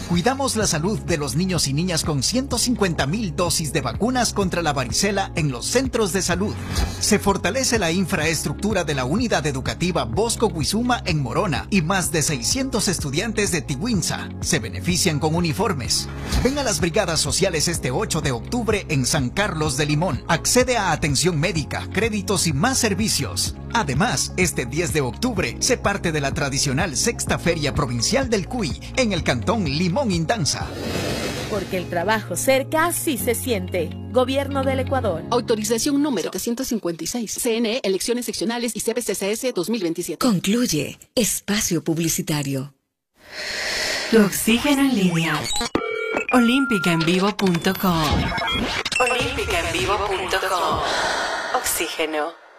Cuidamos la salud de los niños y niñas con 150.000 dosis de vacunas contra la varicela en los centros de salud. Se fortalece la infraestructura de la unidad educativa Bosco Guizuma en Morona y más de 600 estudiantes de Tiguinza se benefician con uniformes. Ven a las brigadas sociales este 8 de octubre en San Carlos de Limón. Accede a atención médica, créditos y más servicios. Además, este 10 de octubre se parte de la tradicional Sexta Feria Provincial del Cuy en el Cantón Limón Indanza. Porque el trabajo cerca sí se siente. Gobierno del Ecuador. Autorización número 756. CNE, Elecciones Seccionales y CBCCS 2027. Concluye espacio publicitario. Tu oxígeno en línea. Olímpicaenvivo.com. Olímpicaenvivo.com. Oxígeno.